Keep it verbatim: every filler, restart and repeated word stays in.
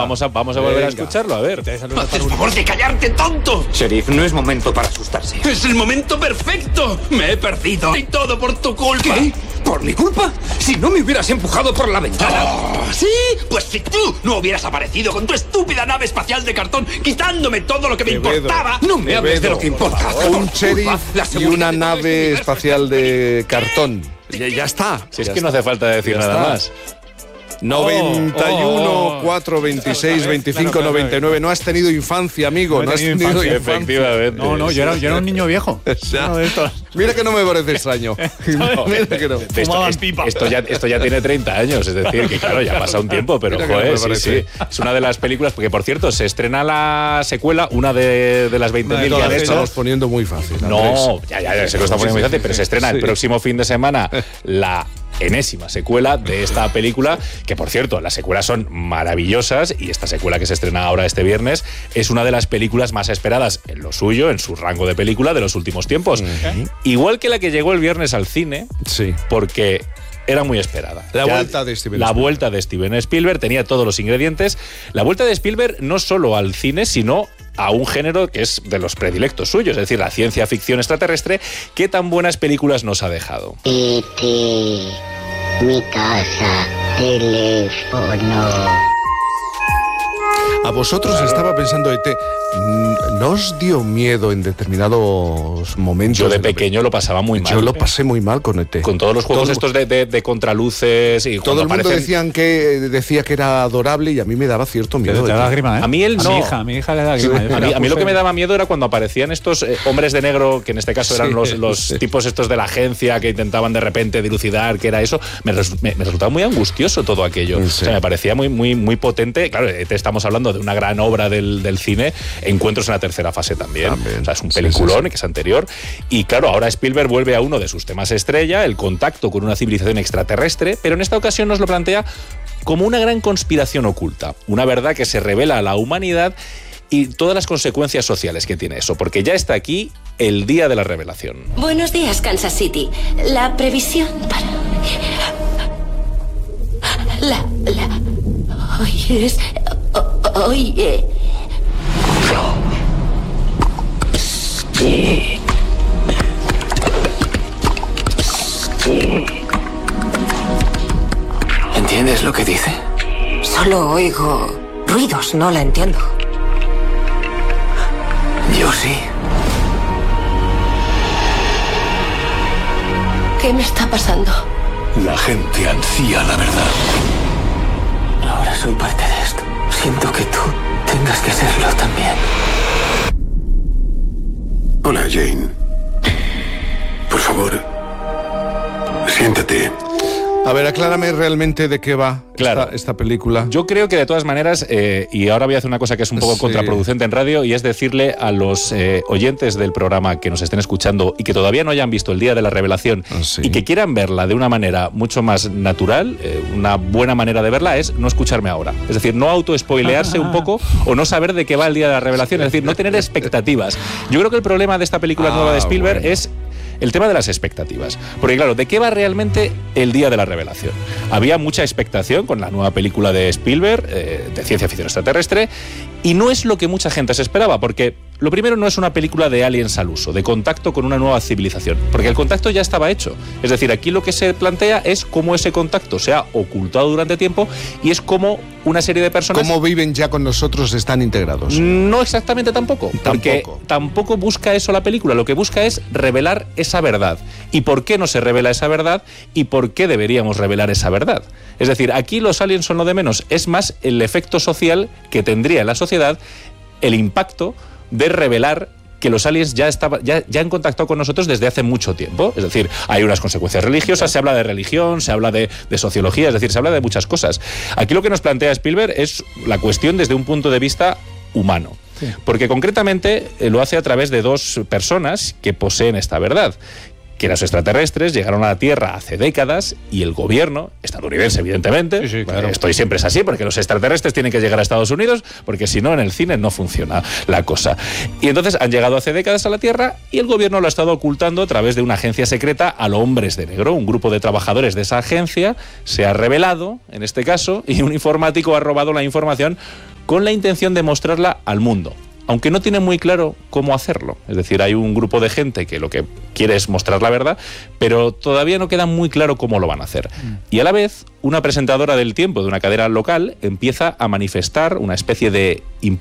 vamos a, vamos a volver Venga. a escucharlo, a ver. ¡Haz el favor de callarte, tonto! Sheriff, no es momento para asustarse. ¡Es el momento perfecto! ¡Me he perdido! ¡Y todo por tu culpa! ¿Qué? ¿Por mi culpa? Si no me hubieras empujado por la ventana. ¡Oh, sí! Pues si tú no hubieras aparecido con tu estúpida nave espacial de cartón quitándome todo lo que me Quevedo. importaba... ¡No me hables de lo que importa! Un sheriff y una nave espacial de cartón. Ya, ya está. Si es Ya que no está. hace falta decir Ya nada está. más. noventa y uno, Oh, oh. cuatro, veintiséis, veinticinco, Claro, claro, noventa y nueve. No has tenido infancia, amigo. No he No has tenido tenido infancia, infancia. Efectivamente. No, no, yo era, yo era un niño viejo. O sea, Uno de estos. mira que no me parece extraño. Mira que no. Esto, Fumaban esto- pipa. esto ya, esto ya tiene treinta años, es decir, que claro, ya pasa un tiempo, pero Mira que no joder, me sí, parece. sí. Es una de las películas, porque por cierto, se estrena la secuela, una de, de las veinte mil que han Lo hecho. estamos poniendo muy fácil. Andrés. No, ya, ya, ya sé que lo está poniendo muy fácil, pero se estrena el Sí. próximo fin de semana la enésima secuela de esta película, que por cierto, las secuelas son maravillosas y esta secuela que se estrena ahora este viernes es una de las películas más esperadas en lo suyo, en su rango de película de los últimos tiempos. Ujú. Igual que la que llegó el viernes al cine, Sí. porque era muy esperada. La Ya- vuelta de Steven La Spielberg. vuelta de Steven Spielberg tenía todos los ingredientes. La vuelta de Spielberg no solo al cine, sino a un género que es de los predilectos suyos, es decir, la ciencia ficción extraterrestre, que tan buenas películas nos ha dejado. E T, mi casa, teléfono. A vosotros estaba pensando, E T, ¿no os dio miedo en determinados momentos? Yo de la pe- pequeño lo pasaba muy mal. Yo lo pasé muy mal con E T. Con todos los juegos Todo- estos de, de- de contraluces y Todo cuando el mundo aparecen- decían que, decía que era adorable y a mí me daba cierto Te miedo. da E T. lágrima, ¿eh? A mí él A no. mi hija, a mi hija le da lágrima. A mí, a mí lo que me daba miedo era cuando aparecían estos eh, hombres de negro, que en este caso eran Sí, los, los sí. tipos estos de la agencia que intentaban de repente dilucidar qué era eso. Me, res- me- me resultaba muy angustioso todo aquello. Sí. O sea, me parecía muy, muy, muy potente. Claro, eh, te estamos hablando de una gran obra del, del cine, Encuentros en la tercera fase también. También. O sea, es un Sí, peliculón sí, sí. que es anterior. Y claro, ahora Spielberg vuelve a uno de sus temas estrella, el contacto con una civilización extraterrestre, pero en esta ocasión nos lo plantea como una gran conspiración oculta, una verdad que se revela a la humanidad y todas las consecuencias sociales que tiene eso, porque ya está aquí el día de la revelación. Buenos días, Kansas City. La previsión para... La... la... Hoy es... ho- Hoy... eh, ¿Entiendes lo que dice? Solo oigo ruidos, no la entiendo. Yo sí. ¿Qué me está pasando? La gente ansía la verdad. Ahora soy parte de esto. Siento que tú tengas que serlo también. Hola, Jane. Por favor, siéntate. A ver, aclárame realmente de qué va Claro. esta, esta película. Yo creo que de todas maneras, eh, y ahora voy a hacer una cosa que es un poco Sí. contraproducente en radio, y es decirle a los eh, oyentes del programa que nos estén escuchando y que todavía no hayan visto el día de la revelación Ah, sí. y que quieran verla de una manera mucho más natural, eh, una buena manera de verla es no escucharme ahora. Es decir, no auto-spoilearse un poco o no saber de qué va el día de la revelación, es decir, no tener expectativas. Yo creo que el problema de esta película Ah, nueva de Spielberg bueno. es el tema de las expectativas. Porque claro, ¿de qué va realmente el día de la revelación? Había mucha expectación con la nueva película de Spielberg, eh, de ciencia ficción extraterrestre, y no es lo que mucha gente se esperaba, porque lo primero no es una película de aliens al uso, de contacto con una nueva civilización, porque el contacto ya estaba hecho. Es decir, aquí lo que se plantea es cómo ese contacto se ha ocultado durante tiempo y es como una serie de personas... ¿Cómo viven ya con nosotros? Están integrados. No exactamente tampoco, porque Tampoco. tampoco busca eso la película, lo que busca es revelar esa verdad. ¿Y por qué no se revela esa verdad? ¿Y por qué deberíamos revelar esa verdad? Es decir, aquí los aliens son lo de menos, es más el efecto social que tendría en la sociedad el impacto de revelar que los aliens ya, estaba, ya, ya han contactado con nosotros desde hace mucho tiempo. Es decir, hay unas consecuencias religiosas, se habla de religión, se habla de, de sociología, es decir, se habla de muchas cosas. Aquí lo que nos plantea Spielberg es la cuestión desde un punto de vista humano. Sí. Porque concretamente eh, lo hace a través de dos personas que poseen esta verdad. Que los extraterrestres llegaron a la Tierra hace décadas y el gobierno, estadounidense evidentemente, Sí, sí, claro. estoy siempre es así porque los extraterrestres tienen que llegar a Estados Unidos porque si no en el cine no funciona la cosa. Y entonces han llegado hace décadas a la Tierra y el gobierno lo ha estado ocultando a través de una agencia secreta a los Hombres de Negro. Un grupo de trabajadores de esa agencia se ha revelado, en este caso, y un informático ha robado la información con la intención de mostrarla al mundo, aunque no tienen muy claro cómo hacerlo. Es decir, hay un grupo de gente que lo que quiere es mostrar la verdad, pero todavía no queda muy claro cómo lo van a hacer. Y a la vez, una presentadora del Tiempo de una cadena local empieza a manifestar una especie de